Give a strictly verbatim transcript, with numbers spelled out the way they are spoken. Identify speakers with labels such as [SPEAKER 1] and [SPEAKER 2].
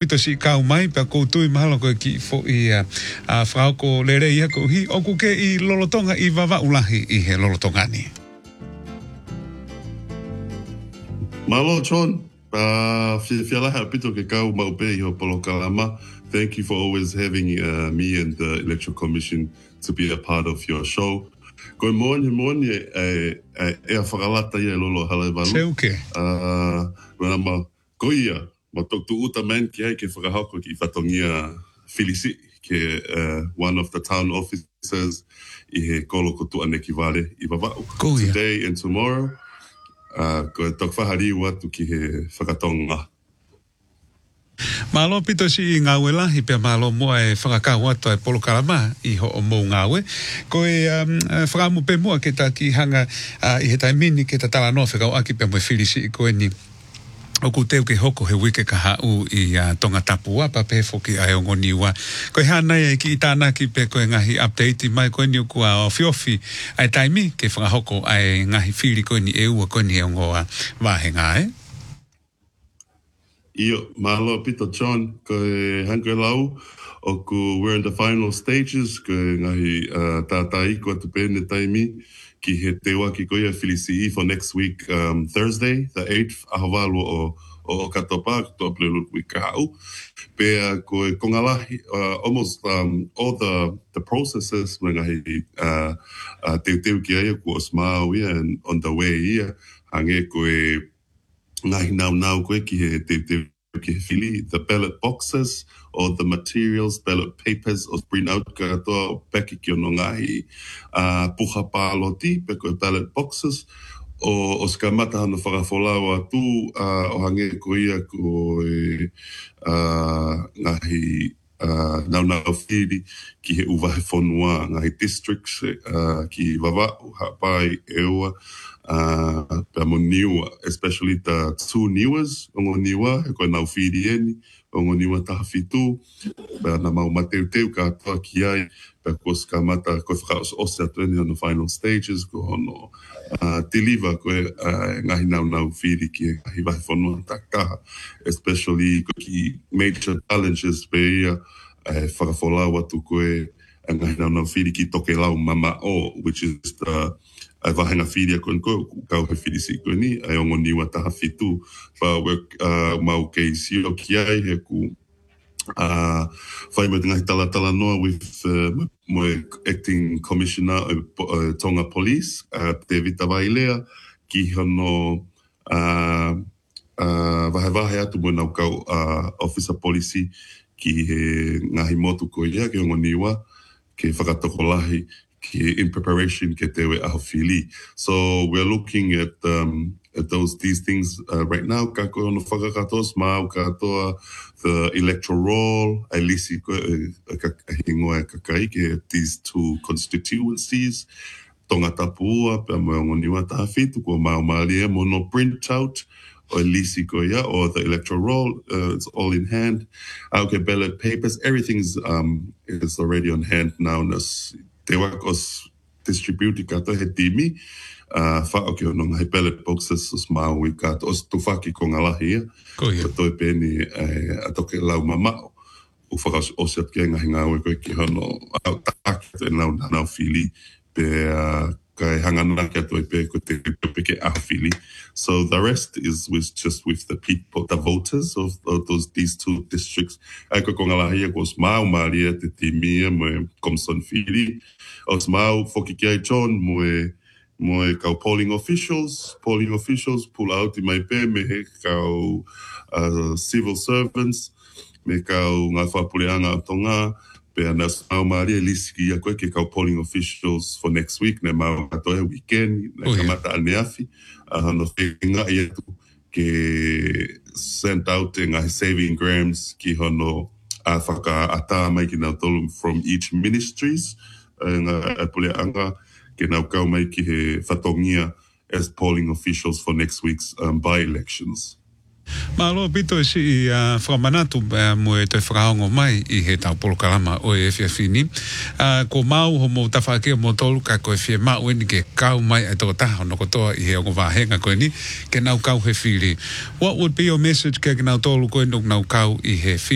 [SPEAKER 1] pito si kau mai pa ko tui mahalo ko ki fo i a uh, frau ko lere ia ko hi o ku ke i lolotonga i wawa ulahi i he lolotonga ni.
[SPEAKER 2] Malo John, uh, fiala ha pito ke kau mau pe i ho polo kalama. Thank you for always having uh, me and the Electoral Commission to be a part of your show. Koe moani moani e e a whakalata ia lolo halai walu.
[SPEAKER 1] Se uke.
[SPEAKER 2] Uh, Wana ma koia, ma tok tu uta man ki hai ke whakahako ki whatongia Filisi, ke uh, one of the town officers i he kolo kotu ane ki wale i wawau.
[SPEAKER 1] Koia.
[SPEAKER 2] Today and tomorrow, uh, koe tok whahari watu ki he whakatonga.
[SPEAKER 1] Malo pito si i ngawe la, hi pia malo mua e whakakau ato e polo kalama i ho o mou ngawe. Ko e um, whakamu pe mua ke ta ki hanga uh, i he tai mini ke ta tala noa whakau aki pia moe Filisi i koe ni o ku teu ke hoko he wike ka hau i uh, tonga tapua pa pe foki ai o ngoniwa. Koe hana e ki i tāna ki pe koe ngahi update mai koe ni o kua o fiofi ai taimi ke whakahoko ai ngahi Fili koe ni e ua koe ni e ongoa wahenga e.
[SPEAKER 2] Io, malo pito John, ko e hanko lau, o ku we're in the final stages, ko e ngahi uh, tātai ko atu pēne taimi, ki he te waki ko ia Filisi for next week, um, Thursday, the eighth, ahawalo o, o katopa, to aplelu wika hau. Pea ko e kongalahi, uh, almost um, all the, the processes, me ngahi uh, uh, teu teu ki aia ko osmao ia, and on the way ia, hange ko e ngahi nau nau koe ki he te te ki he Fili, the ballot boxes or the materials, ballot papers o print out ka toa peki ki ono ngahi uh, puha pāloti pe koe ballot boxes o, o ska mata hana whakafolau atu uh, o hange ko ia ko e uh, ngahi uh, nau nau whiri ki he uwahe whonua ngahi districts uh, ki wawau hapai e ua Uh, pa mo niwa, especially the two niwas, o ngo niwa, e koe nau whiri eni, o ngo niwa taha fitu, pa na mau mateu teu ka atoa ki ai, pa kos ka mata, koe whakaos ose atu eni on the final stages, ko ono uh, deliver koe uh, ngahi nau nau whiri ki e ngahi wahi whanua takaha, especially koe ki major challenges pe ia, uh, whakafolau atu koe ngahi nau nau whiri ki toke lau mama o, which is the ai wahanga whiria koe koe, kau he Filisi koe ni, ai ongo niwa taha fitu, wha work uh, mau kei sio ki ai he ku uh, whai mo ngahi tala tala noa with uh, mo acting commissioner of uh, Tonga Police, uh, te Vita Wailea, ki hono uh, uh, wahe wahe atu mo nau kau uh, officer policy ki he ngahi motu koe ia, ki ongo niwa, ke whakatoko lahi, in preparation ke tewe aho Fili. So we're looking at um, at those these things uh, right now. Kako ono whakakatos mau katoa the electoral roll, ai lisi ko hingoa kakai ke these two constituencies. Tonga Tapua, pe mo ngoniwa taha fitu ko mau mali e mono print out or lisi ko ia or the electoral roll. Uh, it's all in hand. Okay, ballot papers, everything's um is already on hand now. Nas te wakos distributi kato he timi, uh, whao ki ono ngai ballot boxes os maui kato, os tufaki ko ngalahi ia, ko toi pēni uh, atoke lau mamao, u whakaos osiat kia ngahi ngawe koe ki hono au tāki te nau nau Fili, pe uh, kai hangana kia toi pe ko te peke aho Fili. So the rest is with just with the people, the voters of, of those these two districts. Ai ko ngalahi ia ko os mau maria te timi e mo Komson Fili, os mau foki ki ai John mo e mo e kau polling officials, polling officials pull out i mai pe me he kau uh, civil servants, me kau ngā whapuleanga o tonga, pe ana mau maria lisi ki a koe ke kau polling officials for next week, ne mau katoe weekend, ne kamata aneafi, uh, no whenga i atu ke sent out e ngahi saving grams ki hono a whaka ata mai ki nau tolu from each ministries, ngā apuleanga ke nau kau mai ki he whatongia as polling officials for next week's um, by-elections.
[SPEAKER 1] Malo pito si i uh, whakamanatu uh, mo e te whakaongo mai i he tau polo kalama o e whiawhini. Uh, ko mau ho mo tawhakea mo tolu ka koe whia mau eni ke kau mai e toko taha no kotoa i he ongo wahenga koe ni ke nau kau he whiri. What would be your message ke nau tolu koe nuk nau kau i he whiri?